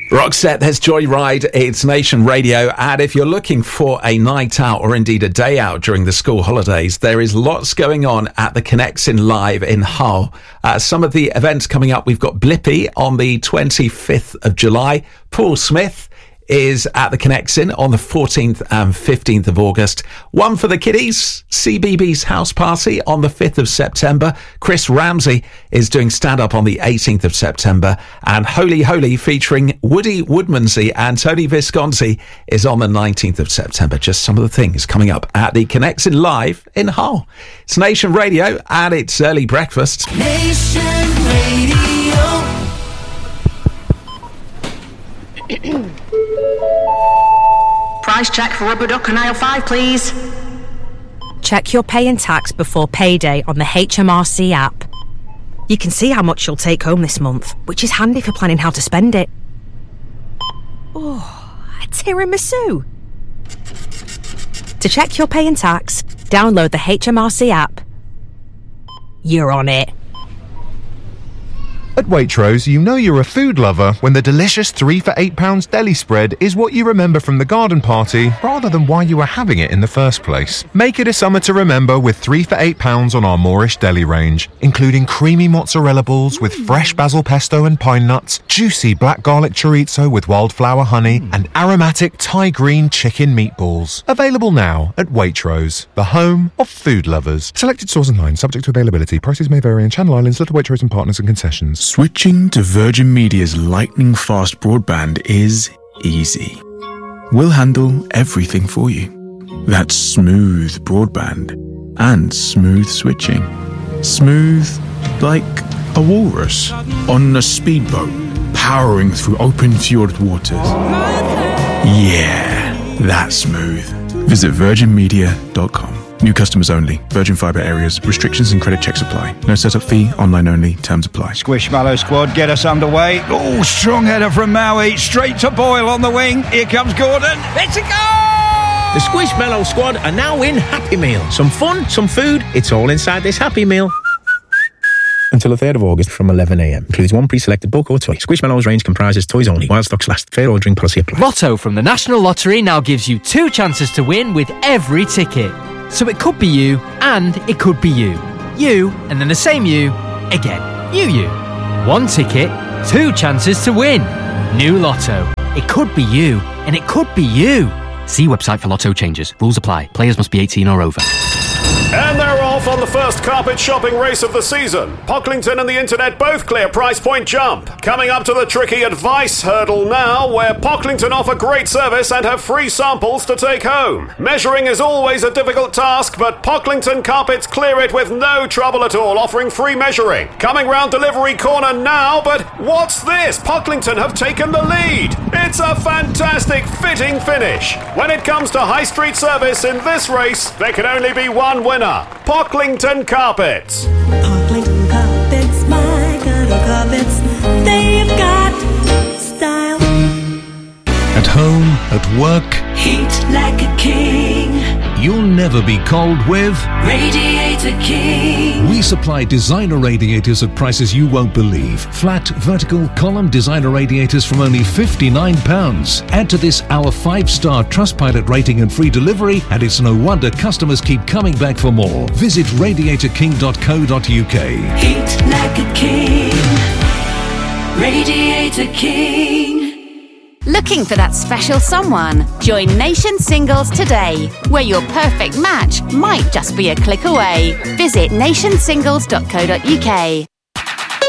Roxette, there's Joyride, it's Nation Radio, and if you're looking for a night out or indeed a day out during the school holidays, there is lots going on at the Connexin Live in Hull. Some of the events coming up, we've got Blippi on the 25th of July, Paul Smith is at the Connexin on the 14th and 15th of August. One for the kiddies, CBeebies House Party on the 5th of September. Chris Ramsey is doing stand-up on the 18th of September. And Holy Holy featuring Woody Woodmansey and Tony Visconti is on the 19th of September. Just some of the things coming up at the Connexin Live in Hull. It's Nation Radio and it's early breakfast. Nation Radio. Price check for rubber duck and aisle 5, please. Check your pay and tax before payday on the HMRC app. You can see how much you'll take home this month, which is handy for planning how to spend it. Oh, a tiramisu. To check your pay and tax, download the HMRC app. You're on it. At Waitrose, you know you're a food lover when the delicious 3 for £8 deli spread is what you remember from the garden party rather than why you were having it in the first place. Make it a summer to remember with 3 for £8 on our Moorish deli range, including creamy mozzarella balls with fresh basil pesto and pine nuts, juicy black garlic chorizo with wildflower honey, and aromatic Thai green chicken meatballs. Available now at Waitrose, the home of food lovers. Selected stores and lines subject to availability. Prices may vary in Channel Islands, Little Waitrose and partners and concessions. Switching to Virgin Media's lightning-fast broadband is easy. We'll handle everything for you. That's smooth broadband and smooth switching. Smooth like a walrus on a speedboat powering through open fjord waters. Yeah, that's smooth. Visit virginmedia.com. New customers only. Virgin Fibre areas. Restrictions and credit checks apply. No setup fee. Online only. Terms apply. Squishmallow squad, get us underway. Oh, strong header from Maui. Straight to Boyle on the wing. Here comes Gordon. It's a goal! The Squishmallow squad are now in Happy Meal. Some fun, some food. It's all inside this Happy Meal. Until the 3rd of August from 11am. Includes one pre-selected book or toy. Squishmallows range comprises toys only. While stocks last. Fair ordering policy applies. Lotto from the National Lottery now gives you 2 chances to win with every ticket. So it could be you, and it could be you. You, and then the same you, again. You. 1 ticket, 2 chances to win. New Lotto. It could be you, and it could be you. See website for Lotto changes. Rules apply. Players must be 18 or over. And they're off on the first carpet shopping race of the season. Pocklington and the internet both clear price point jump. Coming up to the tricky advice hurdle now, where Pocklington offer great service and have free samples to take home. Measuring is always a difficult task, but Pocklington Carpets clear it with no trouble at all, offering free measuring. Coming round delivery corner now, but what's this? Pocklington have taken the lead. It's a fantastic fitting finish. When it comes to high street service in this race, there can only be one winner. Pocklington Carpets. Pocklington Carpets, my kind of carpets. They've got style. At home, at work, Heat like a king. You'll never be cold with Radiator King. We supply designer radiators at prices you won't believe. Flat, vertical, column designer radiators from only £59. Add to this our 5-star Trustpilot rating and free delivery, and it's no wonder customers keep coming back for more. Visit radiatorking.co.uk. Heat like a king. Radiator King. Looking for that special someone? Join Nation Singles today, where your perfect match might just be a click away. Visit nationsingles.co.uk.